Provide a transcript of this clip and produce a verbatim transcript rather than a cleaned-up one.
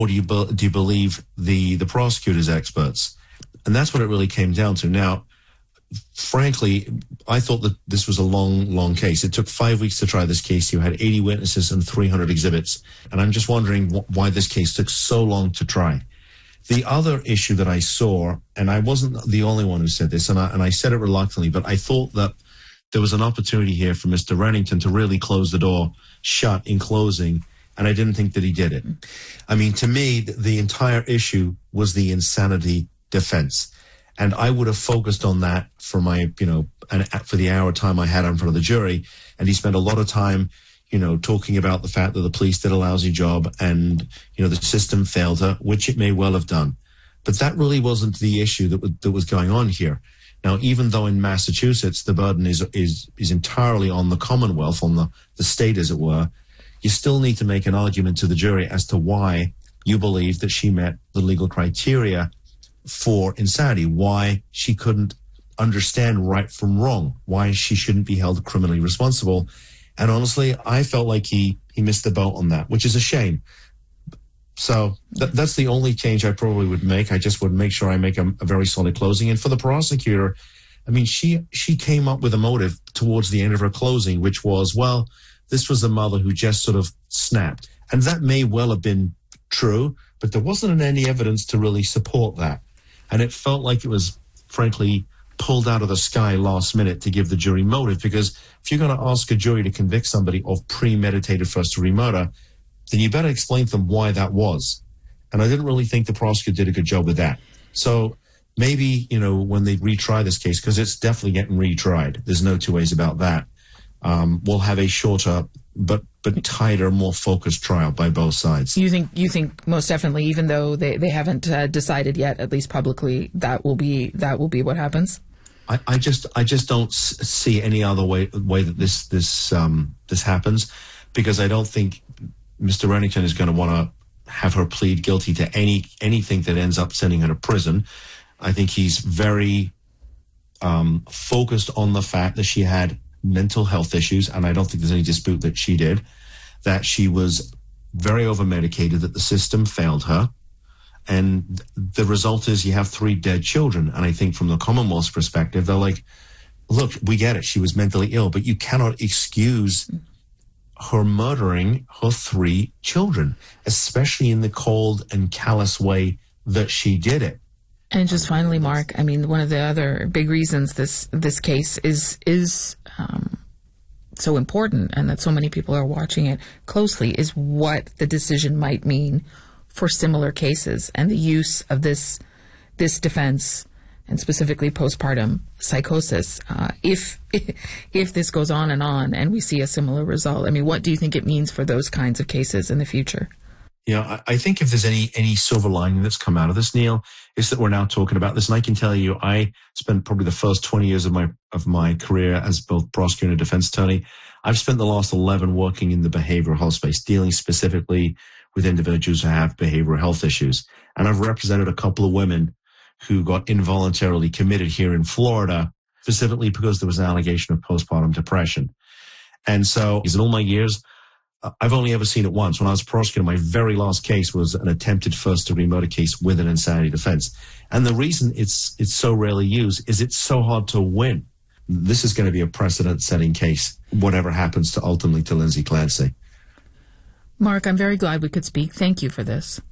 or do you, be, do you believe the, the prosecutor's experts? And that's what it really came down to. Now, frankly, I thought that this was a long, long case. It took five weeks to try this case. You had eighty witnesses and three hundred exhibits. And I'm just wondering wh- why this case took so long to try. The other issue that I saw, and I wasn't the only one who said this, and I, and I said it reluctantly, but I thought that there was an opportunity here for Mister Rennington to really close the door shut in closing, and I didn't think that he did it. I mean, to me, the, the entire issue was the insanity defense. And I would have focused on that for my, you know, an, for the hour time I had in front of the jury. And he spent a lot of time, you know, talking about the fact that the police did a lousy job and, you know, the system failed her, which it may well have done. But that really wasn't the issue that, w- that was going on here. Now, even though in Massachusetts, the burden is, is, is entirely on the Commonwealth, on the, the state, as it were, you still need to make an argument to the jury as to why you believe that she met the legal criteria for insanity, why she couldn't understand right from wrong, why she shouldn't be held criminally responsible. And honestly, I felt like he, he missed the boat on that, which is a shame. So th- that's the only change I probably would make. I just would make sure I make a, a very solid closing. And for the prosecutor, I mean, she, she came up with a motive towards the end of her closing, which was, well, this was a mother who just sort of snapped. And that may well have been true, but there wasn't any evidence to really support that. And it felt like it was, frankly, pulled out of the sky last minute to give the jury motive, because if you're going to ask a jury to convict somebody of premeditated first-degree murder, then you better explain to them why that was. And I didn't really think the prosecutor did a good job with that. So maybe, you know, when they retry this case, because it's definitely getting retried, there's no two ways about that, um, we'll have a shorter but but tighter, more focused trial by both sides. You think you think most definitely, even though they, they haven't uh, decided yet, at least publicly, that will be that will be what happens? I, I just I just don't s- see any other way way that this this um, this happens, because I don't think Mister Rennington is going to want to have her plead guilty to any anything that ends up sending her to prison. I think he's very um, focused on the fact that she had mental health issues, and I don't think there's any dispute that she did, that she was very over-medicated, that the system failed her, and the result is you have three dead children. And I think from the Commonwealth's perspective, they're like, look, we get it, she was mentally ill, but you cannot excuse her murdering her three children, especially in the cold and callous way that she did it. And just finally, Mark, I mean, one of the other big reasons this this case is is um, so important, and that so many people are watching it closely, is what the decision might mean for similar cases and the use of this this defense, and specifically postpartum psychosis. Uh, if if this goes on and on, and we see a similar result, I mean, what do you think it means for those kinds of cases in the future? You know, I, I think if there's any any silver lining that's come out of this, Neil, is that we're now talking about this. And I can tell you, I spent probably the first twenty years of my of my career as both prosecutor and defense attorney. I've spent the last eleven working in the behavioral health space, dealing specifically with individuals who have behavioral health issues. And I've represented a couple of women who got involuntarily committed here in Florida, specifically because there was an allegation of postpartum depression. And so, in all my years, I've only ever seen it once. When I was a prosecutor, my very last case was an attempted first-degree murder case with an insanity defense. And the reason it's it's so rarely used is it's so hard to win. This is going to be a precedent-setting case, whatever happens to ultimately to Lindsay Clancy. Mark, I'm very glad we could speak. Thank you for this.